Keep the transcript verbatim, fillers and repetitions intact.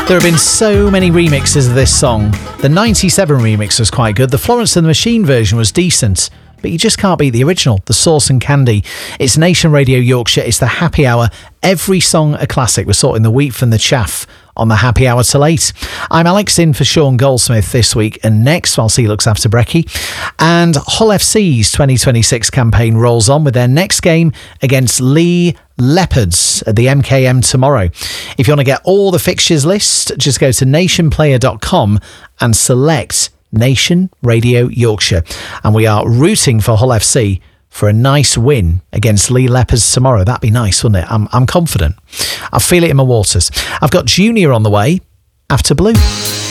There have been so many remixes of this song. The ninety-seven remix was quite good. The Florence and the Machine version was decent. But you just can't beat the original, the Sauce and Candy. It's Nation Radio Yorkshire. It's the Happy Hour. Every song a classic. We're sorting the wheat from the chaff on the Happy Hour till eight. I'm Alex, in for Sean Goldsmith this week and next, whilst he looks after Brecky. And Hull F C's twenty twenty-six campaign rolls on with their next game against Lee Leopards at the M K M tomorrow. If you want to get all the fixtures list, just go to nation player dot com and select Nation Radio Yorkshire. And we are rooting for Hull F C for a nice win against Lee Leopards tomorrow. That'd be nice, wouldn't it? I'm, I'm confident. I feel it in my waters. I've got Junior on the way after Blue.